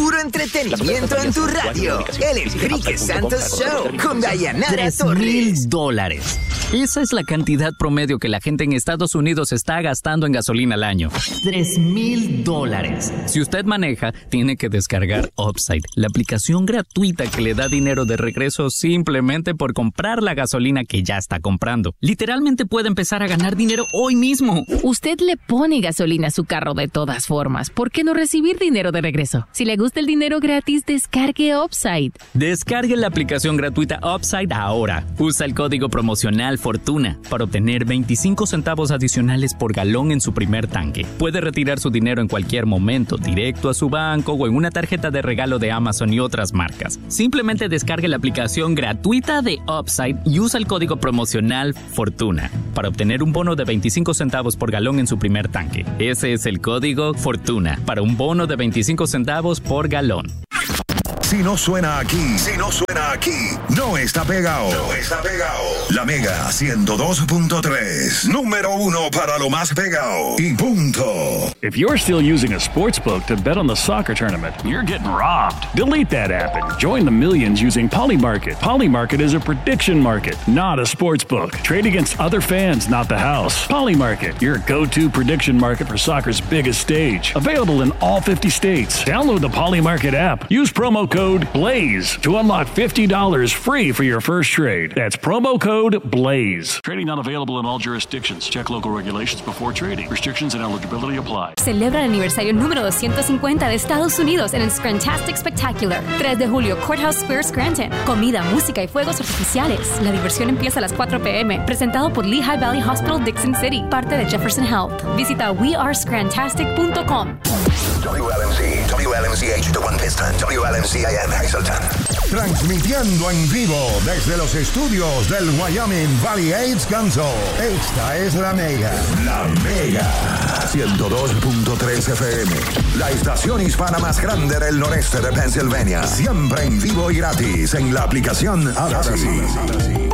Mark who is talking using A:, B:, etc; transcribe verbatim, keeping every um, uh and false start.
A: Puro entretenimiento en tu radio. El Enrique Santos Show con Dayanara
B: Tres
A: Torres.
B: mil dólares. Esa es la cantidad promedio que la gente en Estados Unidos está gastando en gasolina al año. Tres mil dólares. Si usted maneja, tiene que descargar Upside, la aplicación gratuita que le da dinero de regreso simplemente por comprar la gasolina que ya está comprando. Literalmente puede empezar a ganar dinero hoy mismo.
C: Usted le pone gasolina a su carro de todas formas. ¿Por qué no recibir dinero de regreso? Si le gusta el dinero gratis, descargue Upside.
B: Descargue la aplicación gratuita Upside ahora. Usa el código promocional Fortuna para obtener veinticinco centavos adicionales por galón en su primer tanque. Puede retirar su dinero en cualquier momento, directo a su banco o en una tarjeta de regalo de Amazon y otras marcas. Simplemente descargue la aplicación gratuita de Upside y usa el código promocional Fortuna para obtener un bono de veinticinco centavos por galón en su primer tanque. Ese es el código Fortuna para un bono de veinticinco centavos por galón.
D: Si no suena aquí, si no suena aquí, no está pegado. No está pegado. La Mega ciento dos punto tres, número uno para lo más pegado. Y punto.
E: If you're still using a sportsbook to bet on the soccer tournament, you're getting robbed. Delete that app and join the millions using Polymarket. Polymarket is a prediction market, not a sportsbook. Trade against other fans, not the house. Polymarket, your go-to prediction market for soccer's biggest stage. Available in all fifty states. Download the Polymarket app. Use promo code BLAZE to unlock fifty dollars free for your first trade. That's promo code BLAZE. Trading not available in all jurisdictions. Check local regulations before trading. Restrictions and eligibility apply.
F: Celebra el aniversario número doscientos cincuenta de Estados Unidos en el Scrantastic Spectacular. tres de julio, Courthouse Square, Scranton. Comida, música y fuegos artificiales. La diversión empieza a las cuatro p.m. Presentado por Lehigh Valley Hospital, Dixon City. Parte de Jefferson Health. Visita we are scrantastic punto com.
D: W L M C, W L M C H de One Piston, W L M C I M Hazleton. Transmitiendo en vivo desde los estudios del Wyoming Valley AIDS Council. Esta es la Mega. La Mega. ciento dos punto tres F M. La estación hispana más grande del noreste de Pennsylvania. Siempre en vivo y gratis en la aplicación Odyssey.